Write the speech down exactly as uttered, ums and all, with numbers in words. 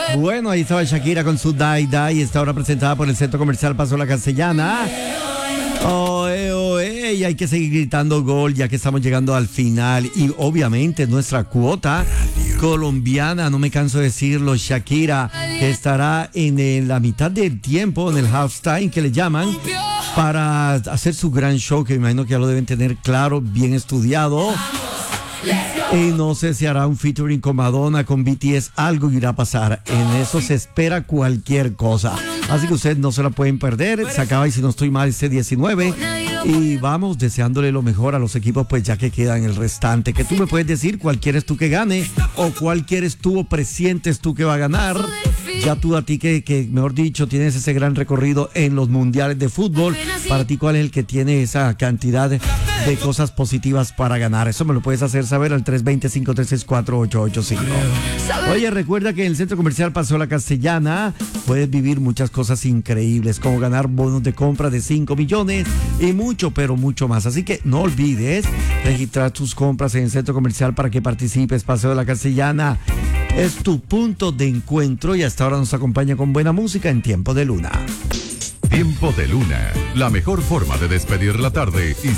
Bueno, ahí estaba Shakira con su Dai Dai, esta hora presentada por el Centro Comercial Paso La Castellana. Oe, oe, y hay que seguir gritando gol ya que estamos llegando al final. Y obviamente nuestra cuota colombiana, no me canso de decirlo, Shakira, que estará en el- la mitad del tiempo, en el halftime que le llaman, para hacer su gran show, que me imagino que ya lo deben tener claro, bien estudiado. Y no sé si hará un featuring con Madonna, con B T S, algo irá a pasar. En eso se espera cualquier cosa. Así que ustedes no se la pueden perder. Se acaba, y si no estoy mal, este diecinueve. Y vamos deseándole lo mejor a los equipos, pues ya que quedan el restante. Que tú me puedes decir cuál quieres tú que gane o cuál quieres tú o presientes tú que va a ganar. Ya tú, a ti que, que mejor dicho, tienes ese gran recorrido en los mundiales de fútbol, para ti cuál es el que tiene esa cantidad de, de cosas positivas para ganar. Eso me lo puedes hacer saber al tres dos cero, cinco tres seis, cuatro ocho ocho cinco. Oye, recuerda que en el Centro Comercial Paso La Castellana puedes vivir muchas cosas increíbles, como ganar bonos de compra de cinco millones y mucho, pero mucho más. Así que no olvides registrar tus compras en el Centro Comercial para que participes. Paseo de la Castellana es tu punto de encuentro, y hasta ahora nos acompaña con buena música en Tiempo de Luna. Tiempo de Luna, la mejor forma de despedir la tarde y